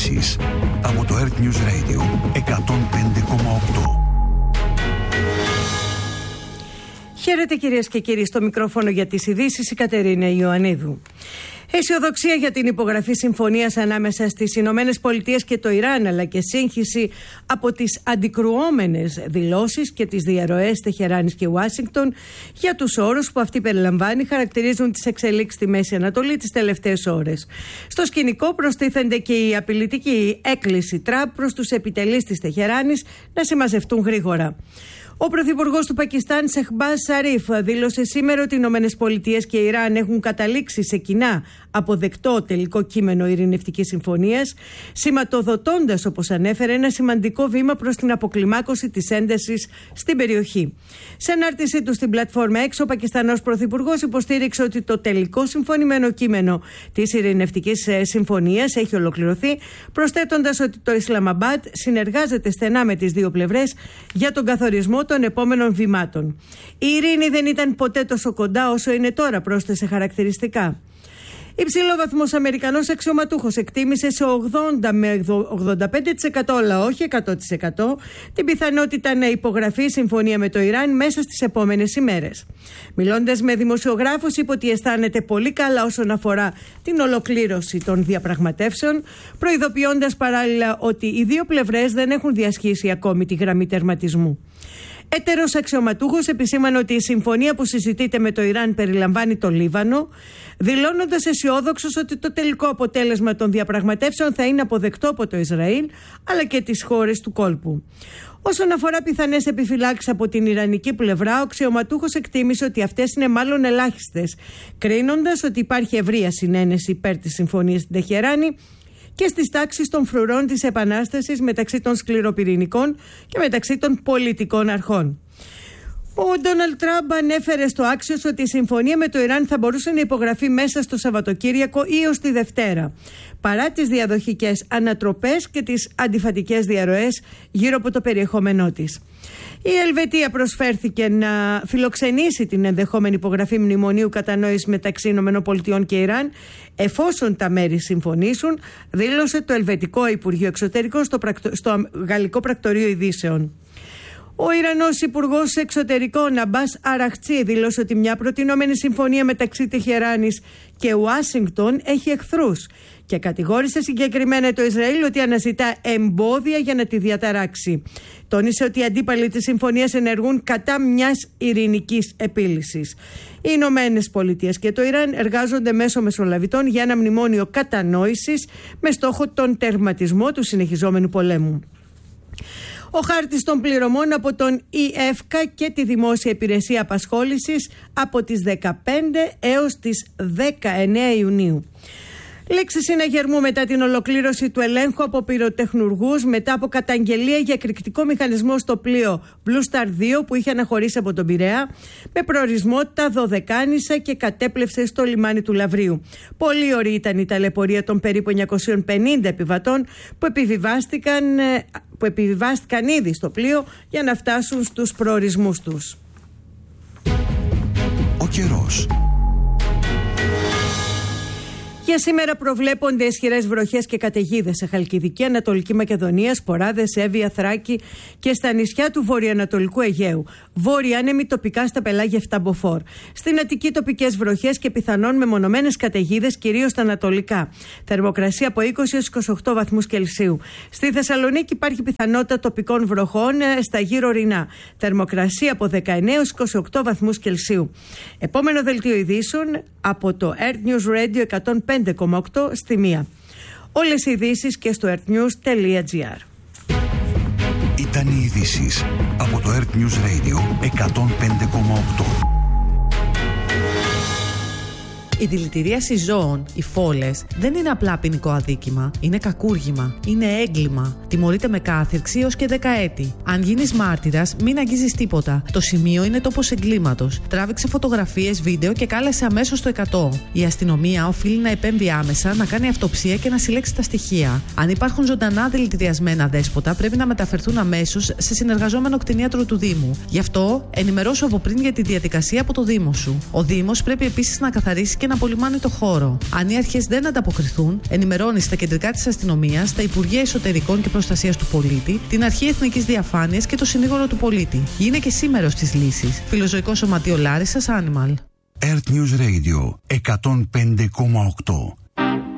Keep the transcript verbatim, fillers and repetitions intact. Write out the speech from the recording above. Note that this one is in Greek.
ειδήσεις από το Earth News Radio εκατόν πέντε κόμμα οκτώ. Χαίρετε κυρίες και κύριοι, στο μικρόφωνο για τις ειδήσεις η Κατερίνα Ιωαννίδου. Αισιοδοξία για την υπογραφή συμφωνίας ανάμεσα στις Ηνωμένες Πολιτείες και το Ιράν, αλλά και σύγχυση από τις αντικρουόμενες δηλώσεις και τις διαρροές Τεχεράνης και Ουάσιγκτον για τους όρους που αυτή περιλαμβάνει χαρακτηρίζουν τις εξελίξεις στη Μέση Ανατολή τις τελευταίες ώρες. Στο σκηνικό προστίθενται και η απειλητική έκκληση Τραμπ προς τους επιτελείς της Τεχεράνης να συμμαζευτούν γρήγορα. Ο Πρωθυπουργός του Πακιστάν, Σεχμπάζ Σαρίφ, δήλωσε σήμερα ότι οι Ηνωμένες Πολιτείες και η Ιράν έχουν καταλήξει σε κοινά αποδεκτό τελικό κείμενο ειρηνευτικής συμφωνίας, σηματοδοτώντας, όπως ανέφερε, ένα σημαντικό βήμα προς την αποκλιμάκωση της έντασης στην περιοχή. Σε ανάρτησή του στην πλατφόρμα X, ο Πακιστανός Πρωθυπουργός υποστήριξε ότι το τελικό συμφωνημένο κείμενο της ειρηνευτικής συμφωνίας έχει ολοκληρωθεί, προσθέτοντας ότι το Ισλαμαμπάντ συνεργάζεται στενά με τις δύο πλευρές για τον καθορισμό των επόμενων βημάτων. Η ειρήνη δεν ήταν ποτέ τόσο κοντά όσο είναι τώρα, πρόσθεσε χαρακτηριστικά. Υψηλόβαθμος Αμερικανός αξιωματούχος εκτίμησε σε ογδόντα με ογδόντα πέντε τοις εκατό, αλλά όχι εκατό τοις εκατό, την πιθανότητα να υπογραφεί η συμφωνία με το Ιράν μέσα στις επόμενες ημέρες. Μιλώντας με δημοσιογράφους, είπε ότι αισθάνεται πολύ καλά όσον αφορά την ολοκλήρωση των διαπραγματεύσεων, προειδοποιώντας παράλληλα ότι οι δύο πλευρές δεν έχουν διασχίσει ακόμη τη γραμμή τερματισμού. Έτερος αξιωματούχος επισήμανε ότι η συμφωνία που συζητείται με το Ιράν περιλαμβάνει το Λίβανο, δηλώνοντας αισιόδοξος ότι το τελικό αποτέλεσμα των διαπραγματεύσεων θα είναι αποδεκτό από το Ισραήλ αλλά και τις χώρες του κόλπου. Όσον αφορά πιθανές επιφυλάξεις από την ιρανική πλευρά, ο αξιωματούχος εκτίμησε ότι αυτές είναι μάλλον ελάχιστες, κρίνοντας ότι υπάρχει ευρεία συνένεση υπέρ της συμφωνίας στην Τεχεράνη και στις τάξεις των φρουρών της Επανάστασης μεταξύ των σκληροπυρηνικών και μεταξύ των πολιτικών αρχών. Ο Ντόναλντ Τραμπ ανέφερε στο Axios ότι η συμφωνία με το Ιράν θα μπορούσε να υπογραφεί μέσα στο Σαββατοκύριακο ή ως τη Δευτέρα, παρά τις διαδοχικές ανατροπές και τις αντιφατικές διαρροές γύρω από το περιεχόμενό της. Η Ελβετία προσφέρθηκε να φιλοξενήσει την ενδεχόμενη υπογραφή μνημονίου κατανόησης μεταξύ ΗΠΑ και Ιράν, εφόσον τα μέρη συμφωνήσουν, δήλωσε το Ελβετικό Υπουργείο Εξωτερικών στο, πρακτο... στο Γαλλικό Πρακτορείο Ειδήσεων. Ο Ιρανός Υπουργός Εξωτερικών Αμπάς Αραχτσί δήλωσε ότι μια προτινόμενη συμφωνία μεταξύ Τεχεράνης και Ουάσιγκτον έχει εχθρούς και κατηγόρησε συγκεκριμένα το Ισραήλ ότι αναζητά εμπόδια για να τη διαταράξει. Τόνισε ότι οι αντίπαλοι της συμφωνίας ενεργούν κατά μιας ειρηνικής επίλυσης. Οι Ηνωμένες Πολιτείες και το Ιράν εργάζονται μέσω μεσολαβητών για ένα μνημόνιο κατανόησης με στόχο τον τερματισμό του συνεχιζόμενου πολέμου. Ο χάρτης των πληρωμών από τον ΙΕΦΚΑ και τη Δημόσια Υπηρεσία Απασχόλησης από τις δεκαπέντε έως τις δεκαεννέα Ιουνίου. Λήξη συναγερμού μετά την ολοκλήρωση του ελέγχου από πυροτεχνουργούς μετά από καταγγελία για εκρηκτικό μηχανισμό στο πλοίο Blue Star δύο που είχε αναχωρήσει από τον Πειραιά με προορισμό τα Δωδεκάνησα και κατέπλευσε στο λιμάνι του Λαυρίου. Πολύ ωραία ήταν η ταλαιπωρία των περίπου εννιακοσίων πενήντα επιβατών που επιβιβάστηκαν, που επιβιβάστηκαν ήδη στο πλοίο για να φτάσουν στους προορισμούς τους. Ο καιρός. Για σήμερα προβλέπονται ισχυρές βροχές και καταιγίδες σε Χαλκιδική, Ανατολική Μακεδονία, Σποράδες, Εύβοια, Θράκη και στα νησιά του βορειοανατολικού Αιγαίου. Βόρεια άνεμοι τοπικά στα πελάγια Φταμποφόρ. Στην Αττική τοπικές βροχές και πιθανόν μεμονωμένες καταιγίδες, κυρίως στα ανατολικά. Θερμοκρασία από είκοσι έως είκοσι οκτώ βαθμούς Κελσίου. Στη Θεσσαλονίκη υπάρχει πιθανότητα τοπικών βροχών στα γύρω ορεινά. Θερμοκρασία από δεκαεννέα έως είκοσι οκτώ βαθμούς Κελσίου. Επόμενο δελτίο ειδήσεων από το Earth News Radio εκατόν πέντε κόμμα οκτώ στη μία. Όλες οι ειδήσεις και στο earthnews τελεία gr. Ήταν οι ειδήσεις από το Earth News Radio εκατόν πέντε κόμμα οκτώ. Η δηλητηρίαση ζώων, οι φόλες, δεν είναι απλά ποινικό αδίκημα. Είναι κακούργημα. Είναι έγκλημα. Τιμωρείται με κάθυρξη έως και δέκα έτη. Αν γίνεις μάρτυρας, μην αγγίζεις τίποτα. Το σημείο είναι τόπος εγκλήματος. Τράβηξε φωτογραφίες, βίντεο και κάλεσε αμέσως το εκατό. Η αστυνομία οφείλει να επέμβει άμεσα, να κάνει αυτοψία και να συλλέξει τα στοιχεία. Αν υπάρχουν ζωντανά δηλητηριασμένα δέσποτα, πρέπει να μεταφερθούν αμέσως σε συνεργαζόμενο κτηνίατρο του Δήμου. Γι' αυτό, ενημερώσου από πριν για τη διαδικασία από το Δήμο σου. Ο Δήμος πρέπει επίσης να καθαρίσει και να απολυμάνει το χώρο. Αν οι αρχές δεν ανταποκριθούν, ενημερώνει στα κεντρικά της αστυνομίας, τα Υπουργεία Εσωτερικών και Προστασίας του Πολίτη, την Αρχή Εθνικής Διαφάνειας και το Συνήγορο του Πολίτη. Είναι και σήμερα στις λύσεις. Φιλοζωικό Σωματείο Λάρισσας, Animal. Earth News Radio εκατόν πέντε κόμμα οκτώ.